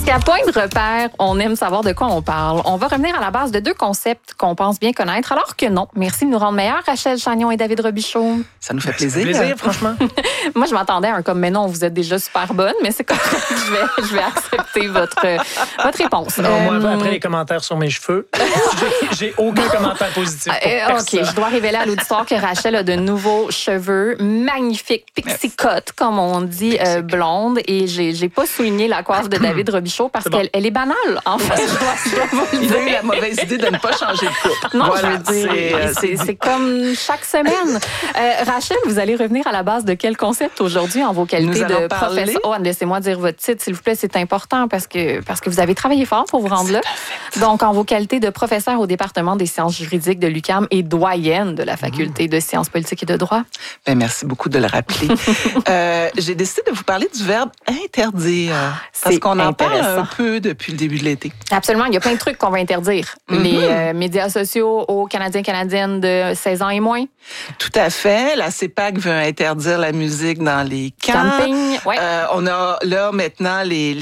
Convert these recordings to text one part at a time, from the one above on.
Parce qu'à Point de repère, on aime savoir de quoi on parle. On va revenir à la base de 2 concepts qu'on pense bien connaître, alors que non. Merci de nous rendre meilleurs, Rachel Chagnon et David Robichaud. Ça nous fait plaisir. Plaisir, franchement. Moi, je m'attendais à un comme, mais non, vous êtes déjà super bonne, mais c'est correct. Je vais accepter votre réponse. Non, moi, après les commentaires sur mes cheveux, j'ai aucun commentaire positif pour personne. OK, je dois révéler à l'auditoire que Rachel a de nouveaux cheveux magnifiques, pixie cut, comme on dit, blonde. Et j'ai pas souligné la coiffe de David Robichaud parce qu'elle est banale, en fait. Je dois vous le Il a eu dire. la mauvaise idée de ne pas changer de coupe. Non, Voilà, je veux dire, c'est comme chaque semaine. Rachel, vous allez revenir à la base de quel concept aujourd'hui en vos qualités Nous allons de parler- professeur? Oh, laissez-moi dire votre titre, s'il vous plaît, c'est important parce que vous avez travaillé fort pour vous rendre là. Donc, en vos qualités de professeur au département des sciences juridiques de l'UQAM et doyenne de la faculté de sciences politiques et de droit. Ben, merci beaucoup de le rappeler. J'ai décidé de vous parler du verbe interdire. Parce C'est qu'on en parle intéressant. un peu depuis le début de l'été. Absolument, il y a plein de trucs qu'on va interdire. Les médias sociaux aux Canadiens-Canadiennes de 16 ans et moins. Tout à fait. La CEPAC veut interdire la musique dans les camps. Camping, ouais. On a là maintenant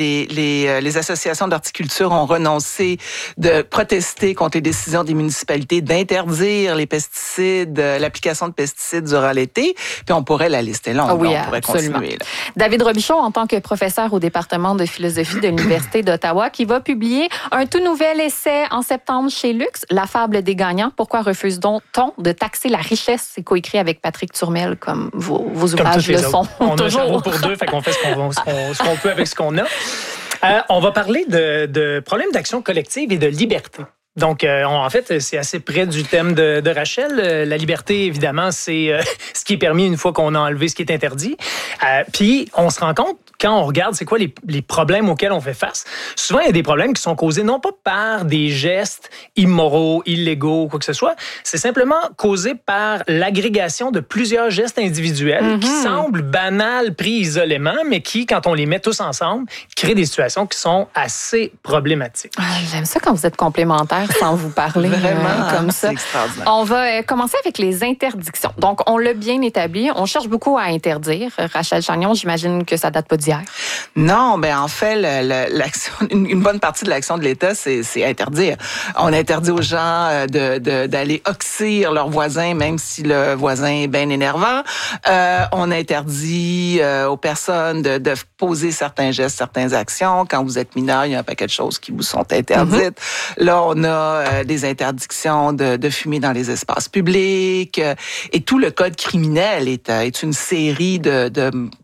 les associations d'horticulture ont renoncé de protester contre les décisions des municipalités d'interdire les pesticides, l'application de pesticides durant l'été. Puis on pourrait la lister longue. Ah oui, on pourrait absolument. continuer. Là. David Robichaud, en tant que professeur au département de philosophie de l'Université d'Ottawa, qui va publier un tout nouvel essai en septembre chez Lux, La fable des gagnants. Pourquoi refuse-t-on de taxer la richesse? C'est coécrit avec Patrick Turmel, comme vos Comme ouvrages tous les le autres. sont. On a un toujours. cerveau pour deux, fait qu'on fait ce qu'on peut avec ce qu'on a. On va parler de problèmes d'action collective et de liberté. Donc, en fait, c'est assez près du thème de Rachel. La liberté, évidemment, c'est ce qui est permis une fois qu'on a enlevé ce qui est interdit. Puis, on se rend compte, quand on regarde c'est quoi les problèmes auxquels on fait face, souvent, il y a des problèmes qui sont causés non pas par des gestes immoraux, illégaux, quoi que ce soit. C'est simplement causé par l'agrégation de plusieurs gestes individuels qui semblent banals pris isolément, mais qui, quand on les met tous ensemble, créent des situations qui sont assez problématiques. Ah, j'aime ça quand vous êtes complémentaires sans vous parler Vraiment, comme ça. c'est extraordinaire. On va commencer avec les interdictions. Donc, on l'a bien établi. On cherche beaucoup à interdire. Rachel Chagnon, j'imagine que ça date pas d'hier. Non, ben en fait, l'action, une bonne partie de l'action de l'État, c'est interdire. On interdit aux gens d'aller oxyre leurs voisins, même si le voisin est bien énervant. On interdit aux personnes de poser certains gestes, certaines actions. Quand vous êtes mineur, il y a un paquet de choses qui vous sont interdites. Là, on a des interdictions de fumer dans les espaces publics. Et tout le code criminel est une série de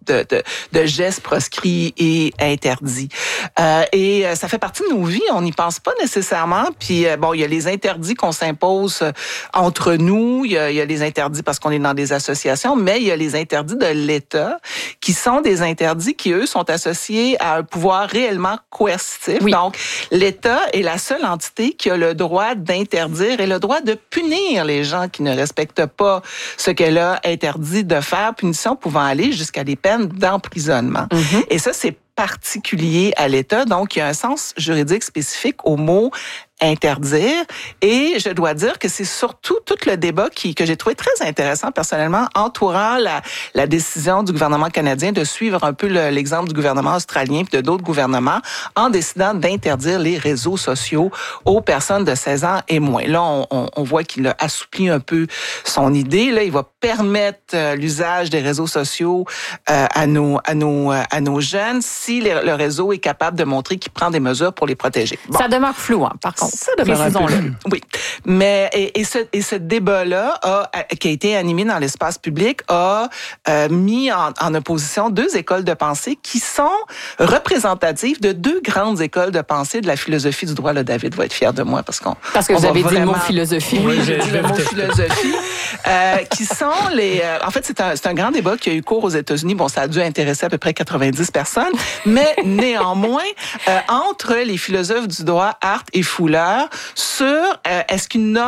gestes proscrits et interdits. Et ça fait partie de nos vies. On n'y pense pas nécessairement. Puis, bon, il y a les interdits qu'on s'impose entre nous. Il y a les interdits parce qu'on est dans des associations, mais il y a les interdits de l'État qui sont des interdits qui, eux, sont associés à un pouvoir réellement coercitif. Oui. Donc, l'État est la seule entité qui a le droit d'interdire et le droit de punir les gens qui ne respectent pas ce qu'elle a interdit de faire, punition pouvant aller jusqu'à des peines d'emprisonnement. Et ça, c'est particulier à l'État. Donc, il y a un sens juridique spécifique au mot interdire. Et je dois dire que c'est surtout tout le débat que j'ai trouvé très intéressant personnellement entourant la décision du gouvernement canadien de suivre un peu l'exemple du gouvernement australien puis de d'autres gouvernements en décidant d'interdire les réseaux sociaux aux personnes de 16 ans et moins. Là, on voit qu'il a assoupli un peu son idée. Là, il va permettre l'usage des réseaux sociaux à nos jeunes si le réseau est capable de montrer qu'il prend des mesures pour les protéger. Bon. Ça demeure flou, hein, par contre. Ça demeure un peu Précisons-le. flou. Oui, mais et ce débat-là qui a été animé dans l'espace public a mis en opposition 2 écoles de pensée qui sont représentatives de 2 grandes écoles de pensée de la philosophie du droit. Là, David va être fier de moi parce que vous va avez dit le mot vraiment- philosophie. Oui, Je j'ai dit le vais mot vous philosophie. Qui sont les... en fait, c'est un grand débat qui a eu cours aux États-Unis. Bon, ça a dû intéresser à peu près 90 personnes, mais néanmoins, entre les philosophes du droit, Hart et Fuller, sur est-ce qu'une norme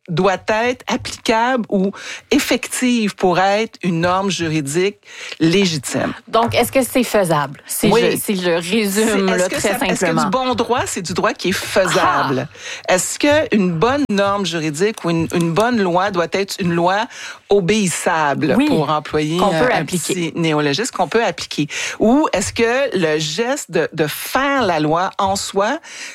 doit être applicable ou effective pour être une norme juridique légitime. Donc, est-ce que c'est faisable? Si je résume là, très simplement. Est-ce que du bon droit, c'est du droit qui est faisable? Est-ce qu'une bonne norme juridique ou une bonne loi doit être une loi obéissable, pour employer un petit néologisme qu'on peut appliquer? Ou est-ce que le geste de faire la loi en soi,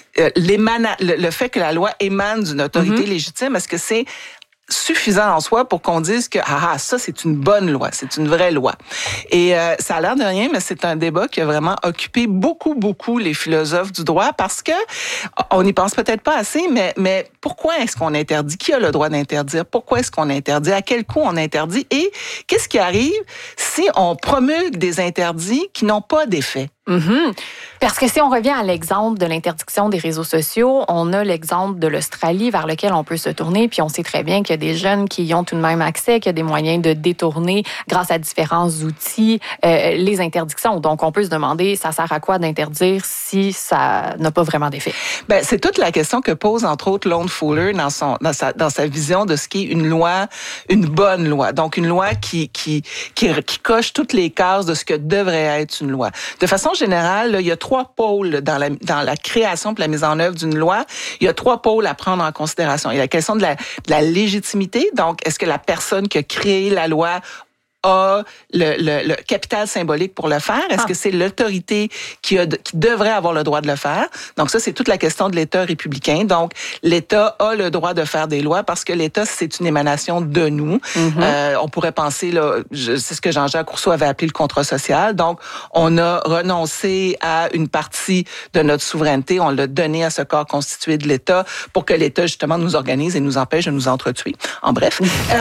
le fait que la loi émane d'une autorité légitime, est-ce que c'est suffisant en soi pour qu'on dise que ça c'est une bonne loi, c'est une vraie loi. Et ça a l'air de rien, mais c'est un débat qui a vraiment occupé beaucoup les philosophes du droit parce que on n'y pense peut-être pas assez, mais pourquoi est-ce qu'on interdit? Qui a le droit d'interdire? Pourquoi est-ce qu'on interdit? À quel coût on interdit? Et qu'est-ce qui arrive si on promulgue des interdits qui n'ont pas d'effet? Parce que si on revient à l'exemple de l'interdiction des réseaux sociaux, on a l'exemple de l'Australie vers lequel on peut se tourner, puis on sait très bien qu'il y a des jeunes qui y ont tout de même accès, qu'il y a des moyens de détourner grâce à différents outils les interdictions. Donc, on peut se demander, ça sert à quoi d'interdire si ça n'a pas vraiment d'effet? Ben, c'est toute la question que pose, entre autres, Lone Fuller dans sa vision de ce qu'est une loi, une bonne loi. Donc, une loi qui coche toutes les cases de ce que devrait être une loi. De façon générale, là, il y a 3 pôles dans la création et la mise en œuvre d'une loi. Il y a 3 pôles à prendre en considération. Il y a la question de la légitimité. Donc, est-ce que la personne qui a créé la loi a le capital symbolique pour le faire? Est-ce que c'est l'autorité qui devrait avoir le droit de le faire? Donc ça, c'est toute la question de l'État républicain. Donc, l'État a le droit de faire des lois parce que l'État, c'est une émanation de nous. On pourrait penser, là, c'est ce que Jean-Jacques Rousseau avait appelé le contrat social. Donc, on a renoncé à une partie de notre souveraineté. On l'a donné à ce corps constitué de l'État pour que l'État, justement, nous organise et nous empêche de nous entretuer. En bref.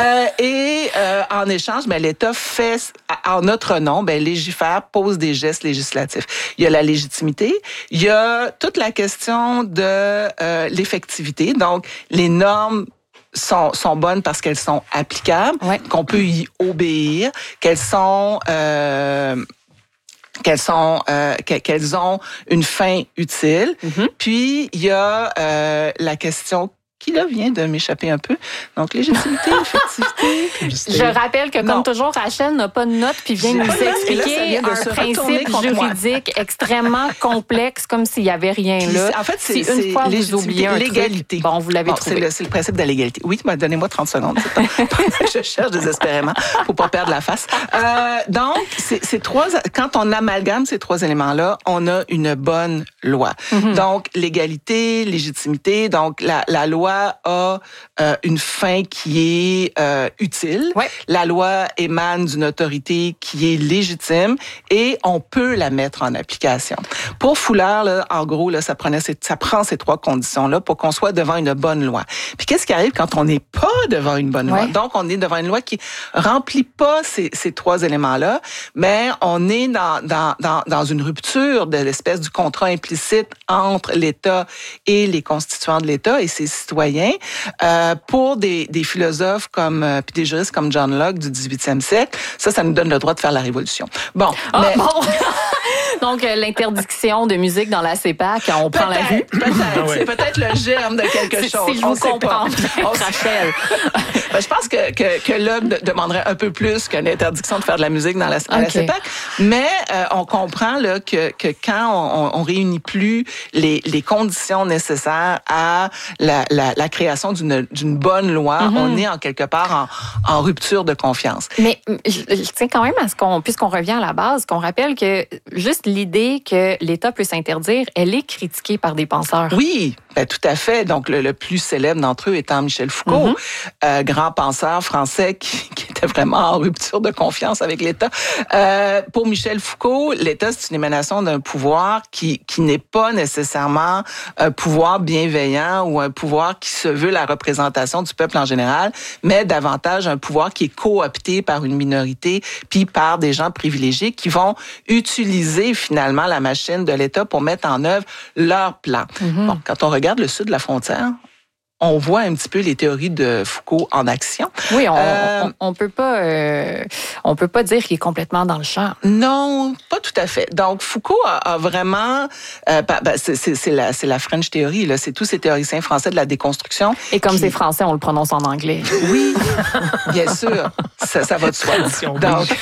En échange, l'État fait en notre nom, légifère, pose des gestes législatifs. Il y a la légitimité, il y a toute la question de l'effectivité. Donc, les normes sont bonnes parce qu'elles sont applicables, qu'on peut y obéir, qu'elles ont une fin utile. Puis, il y a la question qui là vient de m'échapper un peu. Donc, légitimité, effectivité. Je rappelle que, comme toujours, Rachel n'a pas de note puis vient nous expliquer un principe juridique extrêmement complexe, comme s'il n'y avait rien là. En fait, c'est une fois vous oubliez un l'égalité. Truc, vous l'avez trouvé. C'est le principe de l'égalité. Oui, donnez-moi 30 secondes. Je cherche désespérément pour pas perdre la face. Donc, quand on amalgame ces 3 éléments-là, on a une bonne loi. Donc, l'égalité, légitimité. Donc, la loi a une fin qui est utile. La loi émane d'une autorité qui est légitime et on peut la mettre en application. Pour Fuller, là, en gros, là, ça prend ces 3 conditions-là pour qu'on soit devant une bonne loi. Puis qu'est-ce qui arrive quand on n'est pas devant une bonne loi? Donc, on est devant une loi qui remplit pas ces 3 éléments-là, mais on est dans une rupture de l'espèce du contrat implicite entre l'État et les constituants de l'État et ses citoyens. Pour des philosophes puis des juristes comme John Locke du 18e siècle, ça nous donne le droit de faire la révolution. Bon. Donc, l'interdiction de musique dans la CEPAC, on prend la vue. C'est peut-être le germe de quelque chose. Si je vous comprends bien, Rachel. Je pense que Locke demanderait un peu plus qu'une interdiction de faire de la musique dans la CEPAC. Mais on comprend là, que quand on réunit plus les conditions nécessaires à la création d'une bonne loi, on est en quelque part en rupture de confiance. Mais je tiens quand même à puisqu'on revient à la base, qu'on rappelle que juste l'idée que l'État peut s'interdire, elle est critiquée par des penseurs. Oui, tout à fait. Donc, le plus célèbre d'entre eux étant Michel Foucault, grand penseur français qui était vraiment en rupture de confiance avec l'État. Pour Michel Foucault, l'État, c'est une émanation d'un pouvoir qui n'est pas nécessairement un pouvoir bienveillant ou un pouvoir qui se veut la représentation du peuple en général, mais davantage un pouvoir qui est coopté par une minorité puis par des gens privilégiés qui vont utiliser finalement la machine de l'État pour mettre en œuvre leur plan. Bon, quand on regarde le sud de la frontière, on voit un petit peu les théories de Foucault en action. Oui, on peut pas dire qu'il est complètement dans le champ. Non, pas tout à fait. Donc Foucault a vraiment, c'est la French Theory, là, c'est tous ces théoriciens français de la déconstruction. Et comme c'est français, on le prononce en anglais. Oui, bien sûr, ça va de soi. Donc,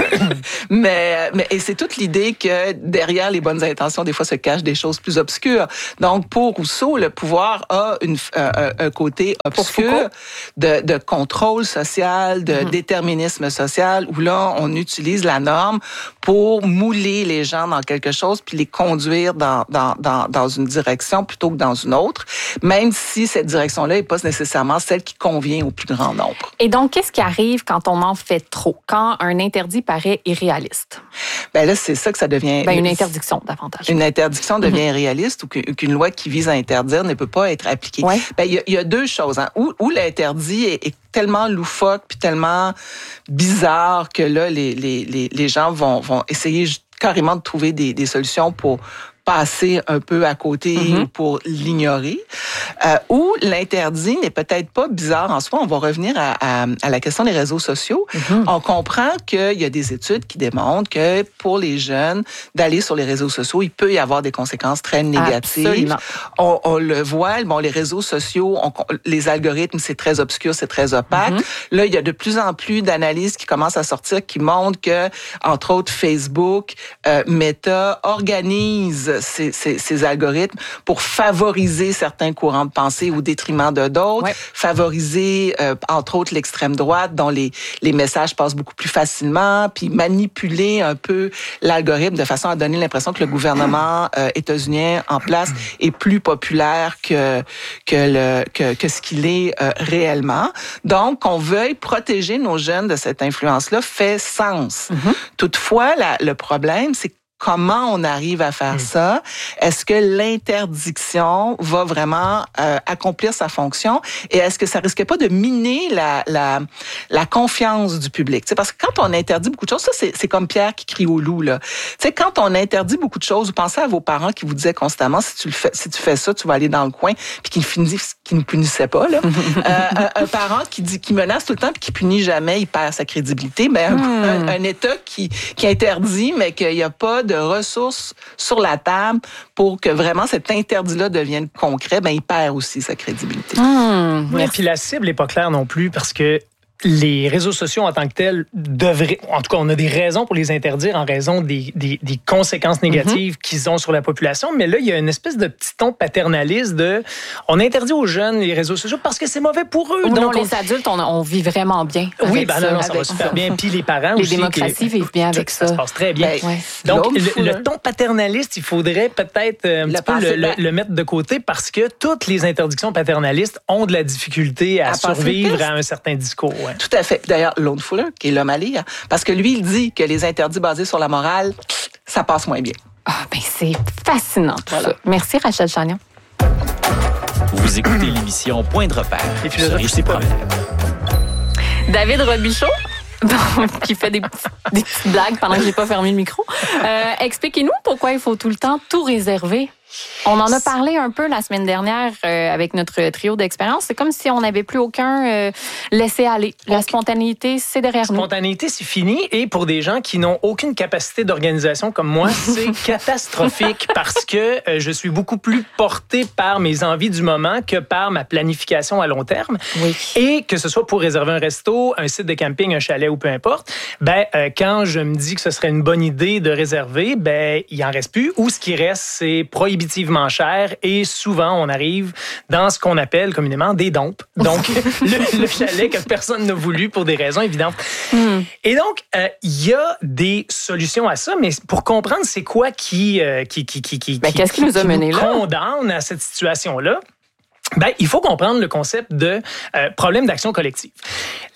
mais et c'est toute l'idée que derrière les bonnes intentions, des fois se cachent des choses plus obscures. Donc pour Rousseau, le pouvoir a un côté obscur de contrôle social, de déterminisme social, où là, on utilise la norme pour mouler les gens dans quelque chose, puis les conduire dans une direction plutôt que dans une autre, même si cette direction-là n'est pas nécessairement celle qui convient au plus grand nombre. Et donc, qu'est-ce qui arrive quand on en fait trop, quand un interdit paraît irréaliste? Ben là, c'est ça que ça devient... Une interdiction, davantage. Une interdiction devient irréaliste ou qu'une loi qui vise à interdire ne peut pas être appliquée. Ouais. Il y a deux choses. Hein. Où l'interdit est tellement loufoque puis tellement bizarre que là, les gens vont essayer carrément de trouver des solutions pour passer un peu à côté ou pour l'ignorer, ou l'interdit n'est peut-être pas bizarre en soi. On va revenir à la question des réseaux sociaux. On comprend qu'il y a des études qui démontrent que pour les jeunes, d'aller sur les réseaux sociaux, il peut y avoir des conséquences très négatives. On le voit, les réseaux sociaux, les algorithmes, c'est très obscur, c'est très opaque. Là, il y a de plus en plus d'analyses qui commencent à sortir qui montrent que, entre autres, Facebook, Meta organise ces algorithmes pour favoriser certains courants de pensée au détriment de d'autres, favoriser, entre autres, l'extrême droite, dont les messages passent beaucoup plus facilement, puis manipuler un peu l'algorithme de façon à donner l'impression que le gouvernement états-unien en place est plus populaire que ce qu'il est réellement. Donc, qu'on veuille protéger nos jeunes de cette influence-là fait sens. Toutefois, le problème, c'est comment on arrive à faire ça? Est-ce que l'interdiction va vraiment accomplir sa fonction? Et est-ce que ça risque pas de miner la confiance du public? T'sais, parce que quand on interdit beaucoup de choses, ça c'est comme Pierre qui crie au loup, là. T'sais, quand on interdit beaucoup de choses, vous pensez à vos parents qui vous disaient constamment si tu fais ça, tu vas aller dans le coin, puis qui ne punissaient pas, là. Un parent qui menace tout le temps puis qui punit jamais, il perd sa crédibilité. Ben un État qui interdit, mais qu'il n'y a pas de ressources sur la table pour que vraiment cet interdit-là devienne concret, ben il perd aussi sa crédibilité. Et puis la cible n'est pas claire non plus parce que les réseaux sociaux en tant que tels devraient, en tout cas, on a des raisons pour les interdire en raison des conséquences négatives qu'ils ont sur la population. Mais là, il y a une espèce de petit ton paternaliste on interdit aux jeunes les réseaux sociaux parce que c'est mauvais pour eux. Donc, les adultes, on vit vraiment bien. Oui, ça va super bien. Puis les parents les aussi. Les démocraties vivent bien avec ça. Ça se passe très bien. Donc, le ton paternaliste, il faudrait peut-être un petit peu le mettre de côté parce que toutes les interdictions paternalistes ont de la difficulté à survivre à un certain discours. Ouais. Tout à fait. D'ailleurs, Lone Fuller, qui est l'homme à lire, parce que lui, il dit que les interdits basés sur la morale, ça passe moins bien. C'est fascinant. Voilà. Merci, Rachel Chagnon. Vous écoutez l'émission Point de repère. Et puis, c'est pas vrai. David Robichaud, qui fait des petites blagues pendant que j'ai pas fermé le micro. Expliquez-nous pourquoi il faut tout le temps tout réserver. On en a parlé un peu la semaine dernière avec notre trio d'expérience. C'est comme si on n'avait plus aucun laisser-aller. La spontanéité, c'est derrière nous. La spontanéité, c'est fini. Et pour des gens qui n'ont aucune capacité d'organisation comme moi, c'est catastrophique parce que je suis beaucoup plus porté par mes envies du moment que par ma planification à long terme. Oui. Et que ce soit pour réserver un resto, un site de camping, un chalet ou peu importe, quand je me dis que ce serait une bonne idée de réserver, il en reste plus. Ou ce qui reste, c'est prohibitivement cher et souvent on arrive dans ce qu'on appelle communément des dompes. Donc le chalet que personne n'a voulu pour des raisons évidentes. Et donc il y a des solutions à ça, mais pour comprendre c'est quoi qui qu'est-ce qui nous a mené là? Condamne à cette situation-là. Il faut comprendre le concept de problème d'action collective.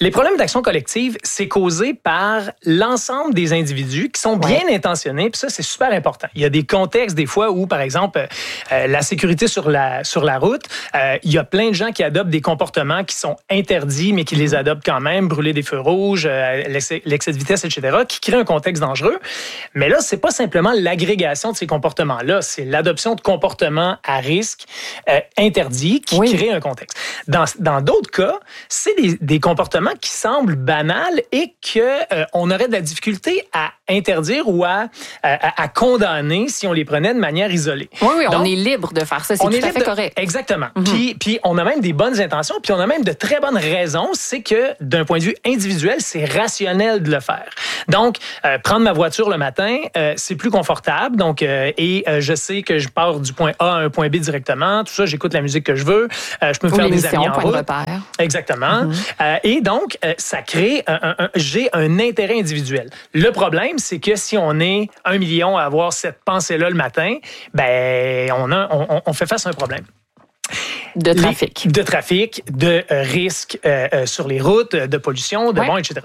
Les problèmes d'action collective, c'est causé par l'ensemble des individus qui sont bien intentionnés, puis ça, c'est super important. Il y a des contextes, des fois, où, par exemple, la sécurité sur la route, il y a plein de gens qui adoptent des comportements qui sont interdits, mais qui les adoptent quand même, brûler des feux rouges, l'excès de vitesse, etc., qui créent un contexte dangereux. Mais là, c'est pas simplement l'agrégation de ces comportements-là, c'est l'adoption de comportements à risque interdits qui créent un contexte. Dans d'autres cas, c'est des comportements qui semblent banals et qu'on aurait de la difficulté à interdire ou à condamner si on les prenait de manière isolée. Oui, donc, on est libre de faire ça, c'est tout à fait correct. Exactement. Puis on a même des bonnes intentions, puis on a même de très bonnes raisons, c'est que d'un point de vue individuel, c'est rationnel de le faire. Donc, prendre ma voiture le matin, c'est plus confortable, donc je sais que je pars du point A à un point B directement, tout ça, j'écoute la musique que je veux, je peux me faire des amis en route. Exactement. Et donc, ça crée j'ai un intérêt individuel. Le problème, c'est que si on est 1 million à avoir cette pensée-là le matin, ben on fait face à un problème. De trafic. De risques sur les routes, de pollution, de etc.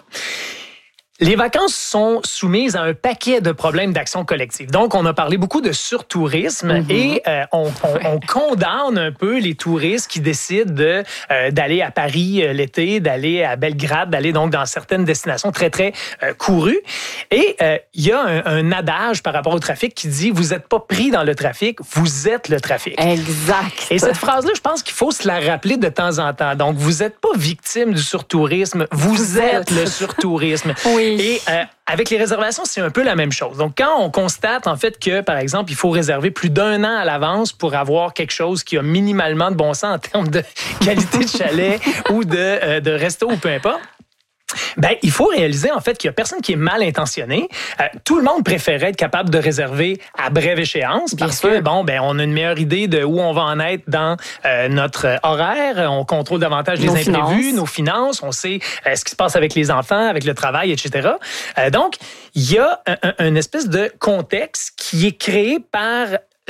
Les vacances sont soumises à un paquet de problèmes d'action collective. Donc, on a parlé beaucoup de surtourisme et on condamne un peu les touristes qui décident d'aller à Paris l'été, d'aller à Belgrade, d'aller donc dans certaines destinations très, très courues. Et il y a un adage par rapport au trafic qui dit « Vous n'êtes pas pris dans le trafic, vous êtes le trafic ». Exact. Et cette phrase-là, je pense qu'il faut se la rappeler de temps en temps. Donc, vous n'êtes pas victime du surtourisme, vous êtes le surtourisme. Oui. Et avec les réservations, c'est un peu la même chose. Donc, quand on constate, en fait, que, par exemple, il faut réserver plus d'1 an à l'avance pour avoir quelque chose qui a minimalement de bon sens en termes de qualité de chalet ou de resto ou peu importe, ben, il faut réaliser, en fait, qu'il y a personne qui est mal intentionné. Tout le monde préférait être capable de réserver à brève échéance parce que, on a une meilleure idée de où on va en être dans notre horaire. On contrôle davantage les imprévus, nos finances. On sait ce qui se passe avec les enfants, avec le travail, etc. Donc, il y a une espèce de contexte qui est créé par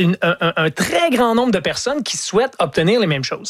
un très grand nombre de personnes qui souhaitent obtenir les mêmes choses.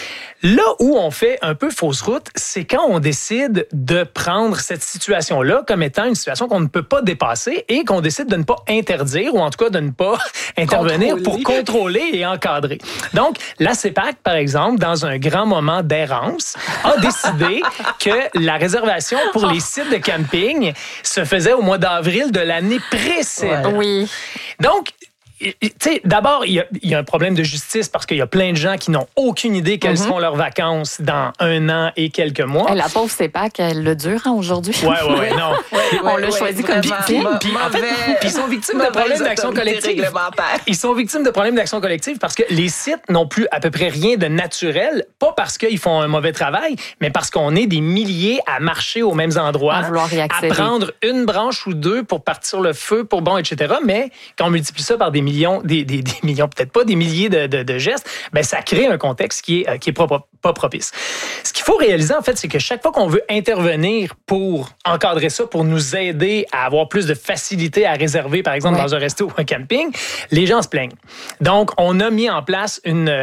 Là où on fait un peu fausse route, c'est quand on décide de prendre cette situation-là comme étant une situation qu'on ne peut pas dépasser et qu'on décide de ne pas interdire ou en tout cas de ne pas intervenir pour contrôler et encadrer. Donc, la CEPAC, par exemple, dans un grand moment d'errance, a décidé que la réservation pour les sites de camping se faisait au mois d'avril de l'année précédente. Oui. Donc, tu sais, d'abord, il y a un problème de justice parce qu'il y a plein de gens qui n'ont aucune idée quelles seront leurs vacances dans 1 an et quelques mois. La pauvre CEPAC, elle le dure aujourd'hui. Oui, non. On l'a choisi comme victime. Puis en fait, ils sont victimes de problèmes d'action collective. Ils sont victimes de problèmes d'action collective parce que les sites n'ont plus à peu près rien de naturel, pas parce qu'ils font un mauvais travail, mais parce qu'on est des milliers à marcher aux mêmes endroits, à prendre une branche ou 2 pour partir le feu, etc. Mais quand on multiplie ça par des millions, peut-être pas des milliers de gestes, ben ça crée un contexte qui est pas propice. Ce qu'il faut réaliser, en fait, c'est que chaque fois qu'on veut intervenir pour encadrer ça, pour nous aider à avoir plus de facilité à réserver, par exemple, dans un resto ou un camping, les gens se plaignent. Donc, on a mis en place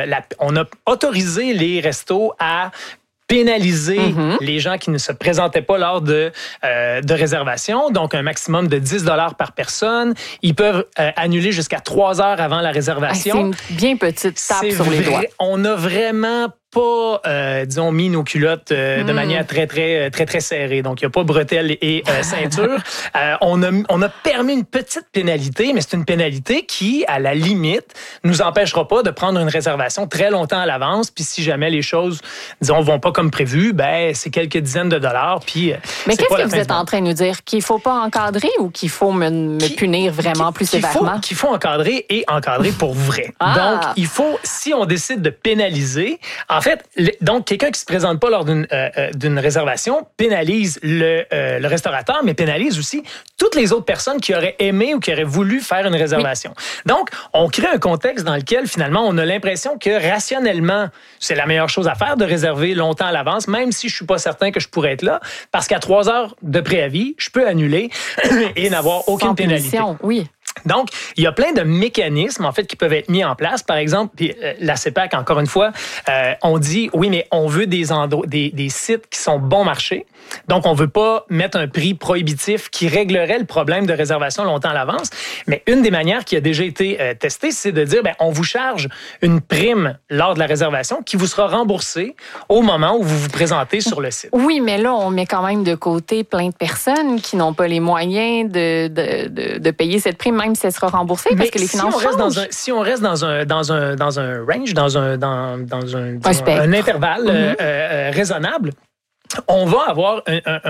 on a autorisé les restos à pénaliser les gens qui ne se présentaient pas lors de réservation, donc un maximum de 10 $ par personne. Ils peuvent annuler jusqu'à 3 heures avant la réservation. C'est une bien petite tape sur les doigts. On a vraiment pas, mis nos culottes de manière très, très, très, très serrée. Donc, il n'y a pas bretelles et ceinture. On a permis une petite pénalité, mais c'est une pénalité qui, à la limite, nous empêchera pas de prendre une réservation très longtemps à l'avance. Puis si jamais les choses, vont pas comme prévu, ben c'est quelques dizaines de dollars. Puis, mais qu'est-ce que vous êtes en train de nous dire? Qu'il faut pas encadrer ou qu'il faut me punir vraiment plus sévèrement? Qu'il faut encadrer et encadrer pour vrai. Donc, il faut, si on décide de pénaliser, en fait, donc quelqu'un qui se présente pas lors d'une réservation pénalise le restaurateur, mais pénalise aussi toutes les autres personnes qui auraient aimé ou qui auraient voulu faire une réservation. Oui. Donc, on crée un contexte dans lequel, finalement, on a l'impression que rationnellement, c'est la meilleure chose à faire de réserver longtemps à l'avance, même si je suis pas certain que je pourrais être là, parce qu'à 3 heures de préavis, je peux annuler et n'avoir aucune pénalité. Oui. Donc, il y a plein de mécanismes, en fait, qui peuvent être mis en place. Par exemple, puis, la CEPAC, encore une fois, on dit, oui, mais on veut des sites qui sont bon marché. Donc, on veut pas mettre un prix prohibitif qui réglerait le problème de réservation longtemps à l'avance. Mais une des manières qui a déjà été testée, c'est de dire, on vous charge une prime lors de la réservation qui vous sera remboursée au moment où vous vous présentez sur le site. Oui, mais là, on met quand même de côté plein de personnes qui n'ont pas les moyens de payer cette prime, même si elle sera remboursée, parce que les finances changent. Si on reste dans un range, dans un intervalle raisonnable, on va avoir,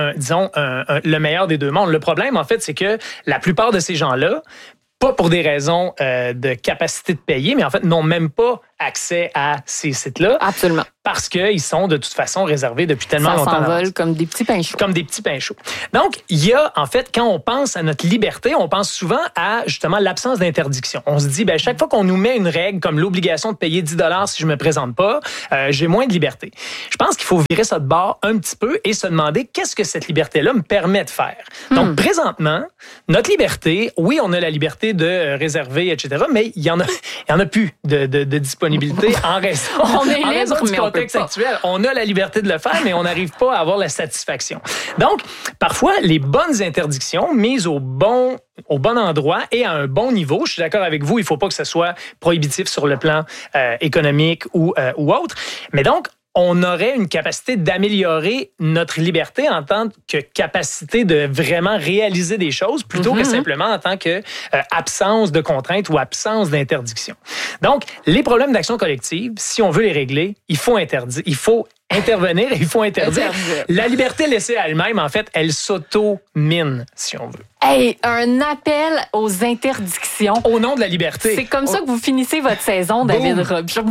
le meilleur des deux mondes. Le problème, en fait, c'est que la plupart de ces gens-là, pas pour des raisons de capacité de payer, mais en fait, n'ont même pas accès à ces sites-là. Absolument. Parce qu'ils sont de toute façon réservés depuis tellement longtemps. Ça s'envole comme des petits pains chauds. Comme des petits pains chauds. Donc, il y a, en fait, quand on pense à notre liberté, on pense souvent à, justement, l'absence d'interdiction. On se dit, chaque fois qu'on nous met une règle comme l'obligation de payer 10 $ si je me présente pas, j'ai moins de liberté. Je pense qu'il faut virer ça de bord un petit peu et se demander qu'est-ce que cette liberté-là me permet de faire. Donc, présentement, notre liberté, oui, on a la liberté de réserver, etc., mais il y en a plus de disponibilité en raison du contexte actuel. On a la liberté de le faire, mais on n'arrive pas à avoir la satisfaction. Donc, parfois, les bonnes interdictions mises au bon endroit et à un bon niveau, je suis d'accord avec vous, il ne faut pas que ce soit prohibitif sur le plan économique ou autre. Mais donc, on aurait une capacité d'améliorer notre liberté en tant que capacité de vraiment réaliser des choses plutôt que simplement en tant que absence de contraintes ou absence d'interdiction. Donc, les problèmes d'action collective, si on veut les régler, il faut intervenir et il faut interdire. La liberté laissée à elle-même, en fait, elle s'auto-mine, si on veut. Hey, un appel aux interdictions. Au nom de la liberté. C'est comme ça que vous finissez votre saison, David Robichaud.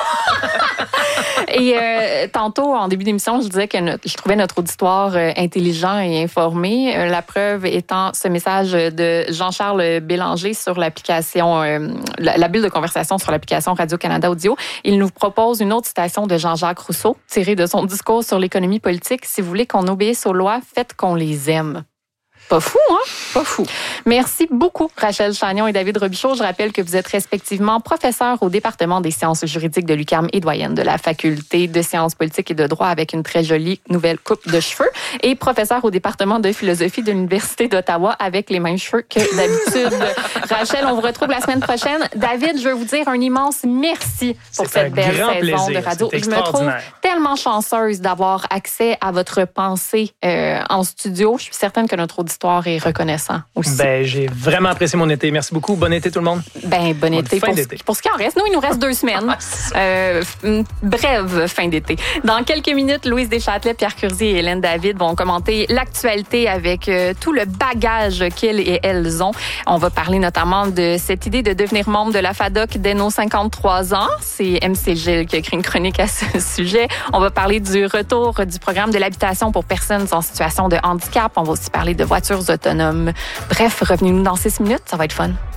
Et tantôt, en début d'émission, je disais que je trouvais notre auditoire intelligent et informé. La preuve étant ce message de Jean-Charles Bélanger sur l'application, la bulle de conversation sur l'application Radio-Canada Audio. Il nous propose une autre citation de Jean-Jacques Rousseau, tirée de son discours sur l'économie politique. Si vous voulez qu'on obéisse aux lois, faites qu'on les aime. Pas fou, hein? Pas fou. Merci beaucoup, Rachel Chagnon et David Robichaud. Je rappelle que vous êtes respectivement professeurs au département des sciences juridiques de l'UQAM et doyenne de la faculté de sciences politiques et de droit avec une très jolie nouvelle coupe de cheveux et professeur au département de philosophie de l'Université d'Ottawa avec les mêmes cheveux que d'habitude. Rachel, on vous retrouve la semaine prochaine. David, je veux vous dire un immense merci pour cette belle saison de radio. Je me trouve tellement chanceuse d'avoir accès à votre pensée en studio. Je suis certaine que notre auditoire est reconnaissant aussi. J'ai vraiment apprécié mon été. Merci beaucoup. Bon été tout le monde. Bon été. Pour ce qui en reste, nous, il nous reste 2 semaines. Une brève fin d'été. Dans quelques minutes, Louise Deschâtelet, Pierre Curzier et Hélène David vont commenter l'actualité avec tout le bagage qu'ils et elles ont. On va parler notamment de cette idée de devenir membre de la FADOC dès nos 53 ans. C'est MC Gilles qui a écrit une chronique à ce sujet. On va parler du retour du programme de l'habitation pour personnes en situation de handicap. On va aussi parler de voitures autonomes. Bref, revenez-nous dans 6 minutes, ça va être fun.